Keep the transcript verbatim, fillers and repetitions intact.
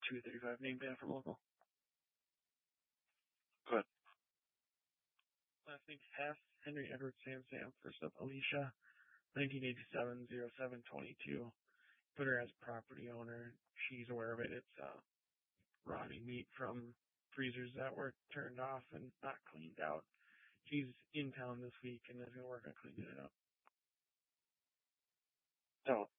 two thirty-five name band from local. Good. Last name Hess, Henry Edward Sam Sam. First up, Alicia, nineteen eighty-seven oh seven twenty-two. Put her as property owner. She's aware of it. It's uh, rotting meat from freezers that were turned off and not cleaned out. She's in town this week and is going to work on cleaning it up. So,